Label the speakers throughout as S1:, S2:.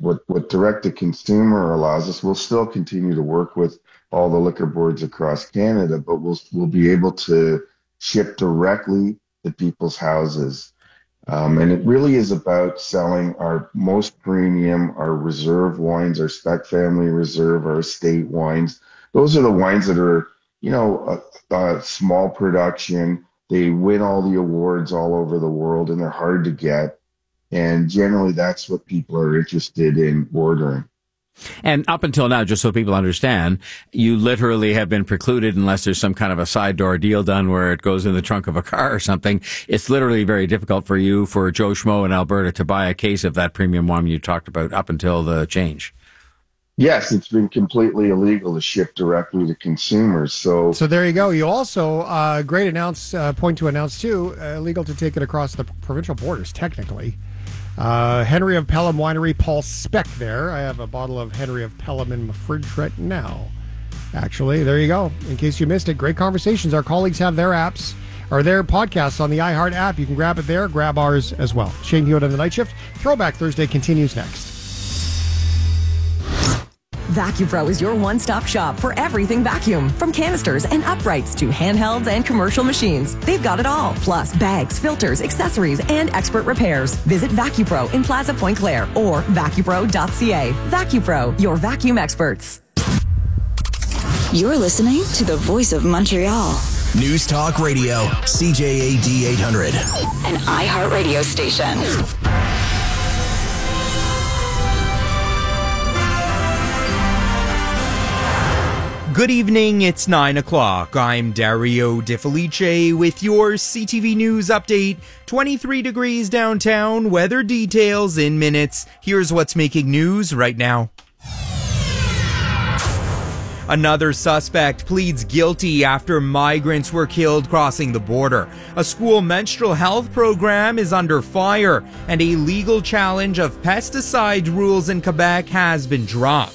S1: what direct-to-consumer allows us, we'll still continue to work with all the liquor boards across Canada, but we'll be able to ship directly to people's houses. And it really is about selling our most premium, our reserve wines, our Spec Family Reserve, our estate wines. Those are the wines that are, a small production. They win all the awards all over the world, and they're hard to get. And generally, that's what people are interested in ordering.
S2: And up until now, just so people understand, you literally have been precluded unless there's some kind of a side door deal done where it goes in the trunk of a car or something. It's literally very difficult for Joe Schmo in Alberta to buy a case of that premium wine you talked about up until the change.
S1: Yes, it's been completely illegal to ship directly to consumers. So
S3: there you go. You also, great point to announce too, illegal to take it across the provincial borders, technically. Henry of Pelham Winery, Paul Speck there. I have a bottle of Henry of Pelham in my fridge right now. Actually, there you go. In case you missed it, great conversations. Our colleagues have their apps, or their podcasts on the iHeart app. You can grab it there. Grab ours as well. Shane Hewitt on the Night Shift. Throwback Thursday continues next.
S4: VacuPro is your one-stop shop for everything vacuum. From canisters and uprights to handhelds and commercial machines. They've got it all. Plus bags, filters, accessories, and expert repairs. Visit VacuPro in Plaza Point Claire or vacupro.ca. VacuPro, your vacuum experts.
S5: You're listening to the Voice of Montreal.
S6: News Talk Radio, CJAD 800.
S5: An iHeart radio station.
S7: Good evening, it's 9 o'clock. I'm Dario De Felice with your CTV News update. 23 degrees downtown, weather details in minutes. Here's what's making news right now. Another suspect pleads guilty after migrants were killed crossing the border. A school menstrual health program is under fire, and a legal challenge of pesticide rules in Quebec has been dropped.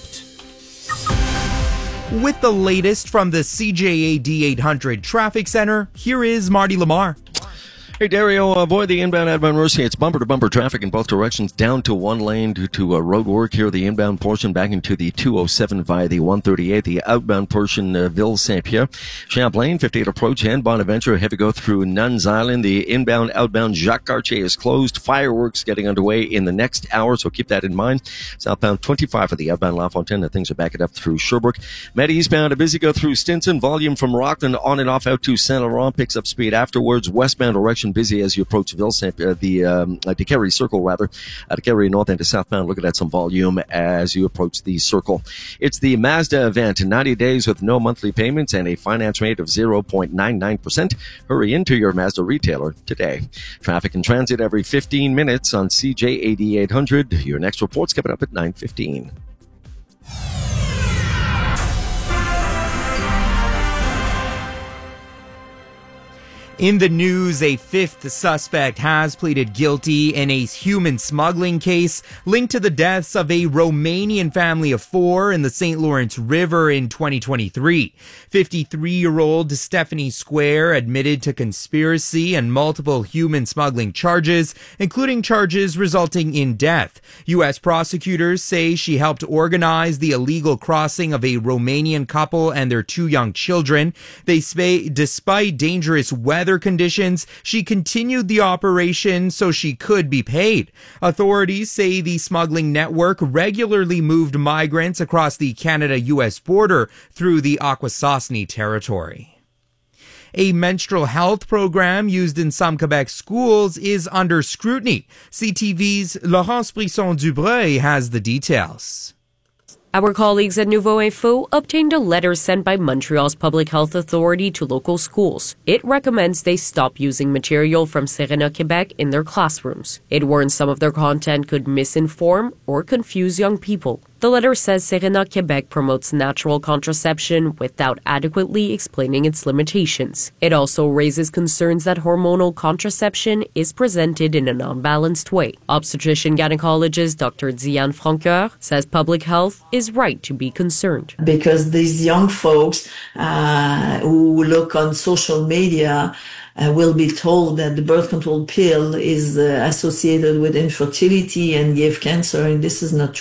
S7: With the latest from the CJAD 800 Traffic Center, here is Marty Lamar.
S8: Hey, Dario, avoid the inbound Edmund Mercier. It's bumper-to-bumper traffic in both directions, down to one lane due to road work here. The inbound portion back into the 207 via the 138. The outbound portion, Ville Saint-Pierre. Champlain, 58 approach, and Bonaventure. Heavy go through Nuns Island. The inbound-outbound Jacques Cartier is closed. Fireworks getting underway in the next hour, so keep that in mind. Southbound 25 for the outbound La Fontaine. Things are backing up through Sherbrooke. Met eastbound, a busy go through Stinson. Volume from Rockland on and off out to Saint Laurent. Picks up speed afterwards. Westbound direction busy as you approach Ville Saint, the Kerry Circle rather, to Kerry north and to southbound. Looking at some volume as you approach the circle. It's the Mazda event, 90 days with no monthly payments and a finance rate of 0.99%. Hurry into your Mazda retailer today. Traffic and transit every 15 minutes on CJAD 800. Your next report's coming up at 9:15.
S7: In the news, a fifth suspect has pleaded guilty in a human smuggling case linked to the deaths of a Romanian family of four in the St. Lawrence River in 2023. 53-year-old Stephanie Square admitted to conspiracy and multiple human smuggling charges, including charges resulting in death. U.S. prosecutors say she helped organize the illegal crossing of a Romanian couple and their two young children. They say despite dangerous weather conditions, she continued the operation so she could be paid. Authorities say the smuggling network regularly moved migrants across the Canada-U.S. border through the Akwesasne territory. A menstrual health program used in some Quebec schools is under scrutiny. CTV's Laurence Brisson-Dubreuil has the details.
S9: Our colleagues at Nouveau Info obtained a letter sent by Montreal's Public Health Authority to local schools. It recommends they stop using material from Serena Quebec in their classrooms. It warns some of their content could misinform or confuse young people. The letter says Serena Quebec promotes natural contraception without adequately explaining its limitations. It also raises concerns that hormonal contraception is presented in an unbalanced way. Obstetrician gynecologist Dr. Diane Francoeur says public health is right to be concerned.
S10: Because these young folks who look on social media will be told that the birth control pill is associated with infertility and give cancer, and this is not true.